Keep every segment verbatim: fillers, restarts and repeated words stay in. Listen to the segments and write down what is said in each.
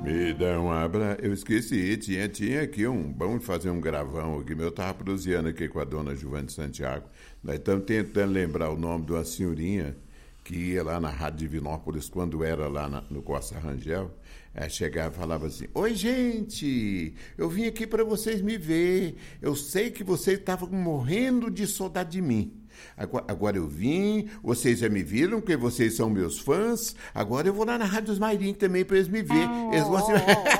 Me dá um abraço. Eu esqueci, tinha, tinha aqui um. Vamos fazer um gravão aqui. Eu estava produzindo aqui com a dona Giovana de Santiago. Nós estamos tentando lembrar o nome de uma senhorinha que ia lá na Rádio Divinópolis, quando era lá na, no Costa Rangel. Ela chegava e falava assim: oi, gente, eu vim aqui para vocês me ver. Eu sei que vocês estavam morrendo de saudade de mim. Agora, agora eu vim, vocês já me viram, porque vocês são meus fãs. Agora eu vou lá na Rádio dos Mairinhos também para eles me verem. Eles gostam.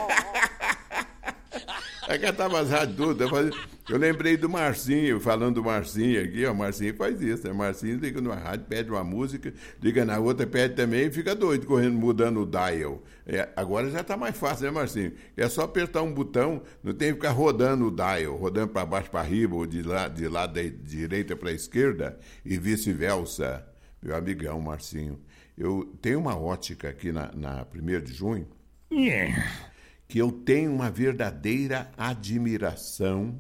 Aí cantava as rádios todas. Eu lembrei do Marcinho, falando do Marcinho aqui. O Marcinho faz isso, né? Marcinho liga numa rádio, pede uma música, liga na outra, pede também e fica doido, correndo, mudando o dial. É, agora já está mais fácil, né, Marcinho? É só apertar um botão, não tem que ficar rodando o dial, rodando para baixo, para riba, ou de lá, de lá da direita para a esquerda e vice-versa. Meu amigão, Marcinho. Eu tenho uma ótica aqui na, na primeiro de junho. Yeah. Que eu tenho uma verdadeira admiração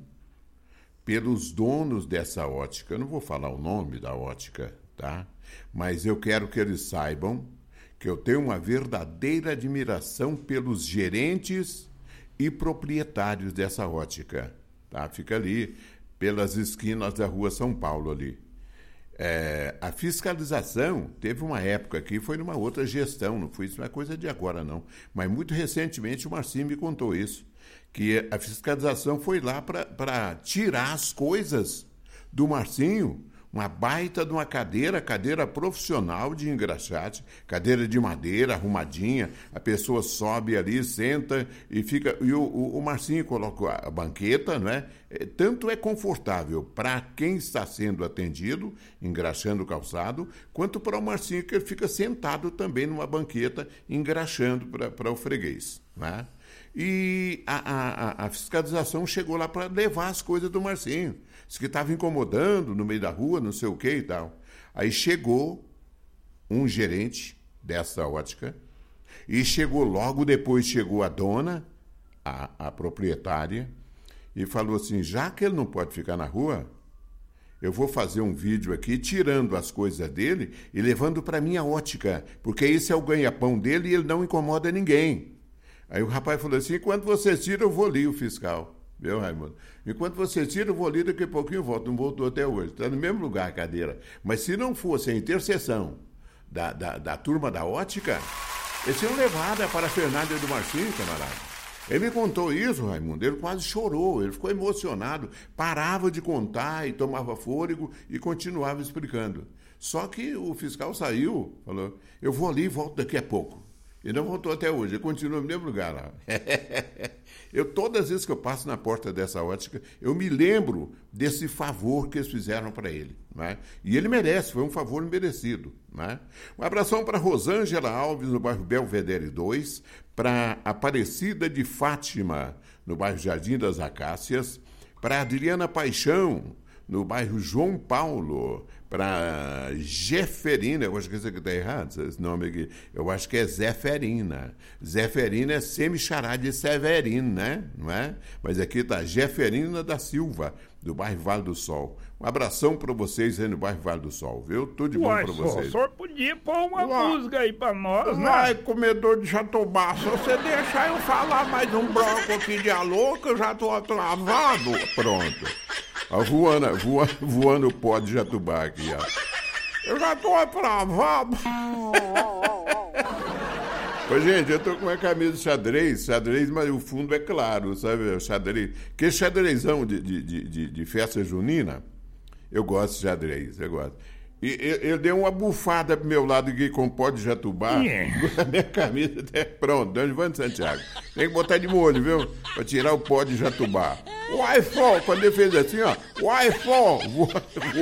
pelos donos dessa ótica. Eu não vou falar o nome da ótica, tá? Mas eu quero que eles saibam que eu tenho uma verdadeira admiração pelos gerentes e proprietários dessa ótica, tá? Fica ali pelas esquinas da Rua São Paulo ali. É, a fiscalização teve uma época aqui, foi numa outra gestão, não foi isso, não é coisa de agora não, mas muito recentemente o Marcinho me contou isso, que a fiscalização foi lá para tirar as coisas do Marcinho, uma baita de uma cadeira, cadeira profissional de engraxate, cadeira de madeira, arrumadinha, a pessoa sobe ali, senta e fica... E o, o, o Marcinho coloca a banqueta, não é? Tanto é confortável para quem está sendo atendido, engraxando o calçado, quanto para o Marcinho, que ele fica sentado também numa banqueta, engraxando para o freguês, não é? E a, a, a fiscalização chegou lá para levar as coisas do Marcinho. Disse que estava incomodando no meio da rua, não sei o que e tal. Aí chegou um gerente dessa ótica e chegou logo depois, chegou a dona, a, a proprietária, e falou assim: já que ele não pode ficar na rua, eu vou fazer um vídeo aqui tirando as coisas dele e levando para minha ótica, porque esse é o ganha-pão dele e ele não incomoda ninguém. Aí o rapaz falou assim: enquanto você tira, eu vou ali, o fiscal. Viu, Raimundo? Enquanto você tira, eu vou ali, daqui a pouquinho eu volto. Não voltou até hoje. Está no mesmo lugar a cadeira. Mas se não fosse a intercessão da, da, da turma da ótica, eles tinham levado a parafernália do Marcinho, camarada. Ele me contou isso, Raimundo. Ele quase chorou, ele ficou emocionado. Parava de contar e tomava fôlego e continuava explicando. Só que o fiscal saiu, falou: eu vou ali e volto daqui a pouco. E não voltou até hoje, ele continua no mesmo lugar lá. Eu, todas as vezes que eu passo na porta dessa ótica, eu me lembro desse favor que eles fizeram para ele. Né? E ele merece, foi um favor merecido. Né? Um abração para Rosângela Alves, no bairro Belvedere dois, para Aparecida de Fátima, no bairro Jardim das Acácias, para Adriana Paixão, no bairro João Paulo, para Jeferina, eu acho que isso aqui está errado, esse nome aqui, eu acho que é Zeferina. Zeferina é semi-chará de Severino, né? Não é? Mas aqui está Jeferina da Silva, do bairro Vale do Sol. Um abração para vocês aí no bairro Vale do Sol, viu? Tudo de bom para vocês. O senhor podia pôr uma Uai. música aí para nós, né? Ai, comedor de jatobá, se você deixar eu falar mais um bloco aqui de alô, que eu já estou atrasado. Pronto. A voando, voando, voando o pó de jatubá aqui, ó. Eu já tô atrasado. Ô, gente, eu tô com uma camisa de xadrez, xadrez, mas o fundo é claro, sabe? O xadrez. Que xadrezão de, de, de, de festa junina, eu gosto de xadrez, eu gosto. E eu, eu dei uma bufada pro meu lado aqui com pó de jatubá. Yeah. A minha camisa até pronto, Dona Giovana de Santiago. Tem que botar de molho, viu? Pra tirar o pó de jatubá. O iPhone, quando ele fez assim, ó, o iPhone